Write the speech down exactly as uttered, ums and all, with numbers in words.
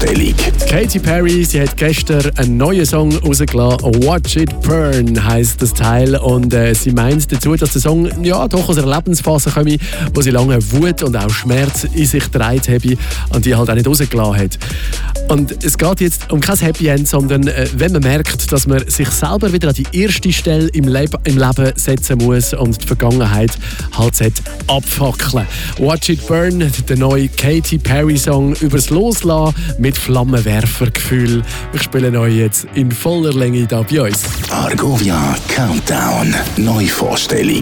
Neuvorstellung. Katy Perry, sie hat gestern einen neuen Song rausgelassen. «Watch It Burn» heisst das Teil. Und äh, sie meint dazu, dass der Song ja, doch aus einer Lebensphase komme, wo sie lange Wut und auch Schmerz in sich getragen habe und die halt auch nicht rausgelassen hat. Und es geht jetzt um kein Happy End, sondern äh, wenn man merkt, dass man sich selber wieder an die erste Stelle im, Leb- im Leben setzen muss und die Vergangenheit halt abfackeln. «Watch It Burn», der neue Katy Perry Song übers Loslassen mit Flammenwerfergefühl. Ich spiele euch jetzt in voller Länge da bei uns. Argovia Countdown. Neuvorstellung.